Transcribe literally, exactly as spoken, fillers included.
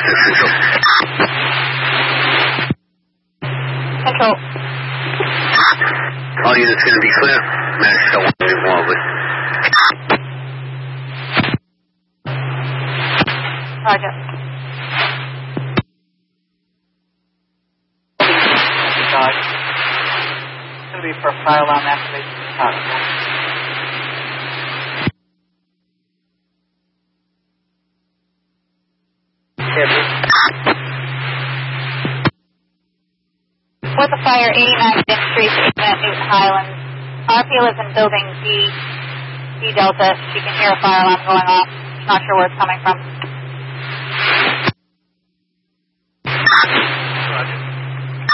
six Central. Central. All units going to be clear. Managed to one move wildly. Roger. Dodge. It's going to be for fire alarm activation. Fourth of Fire, eighty-nine Fifth Street, at Newton Highlands. R P lives in building D, D Delta. She can hear a fire alarm going off. Not sure where it's coming from.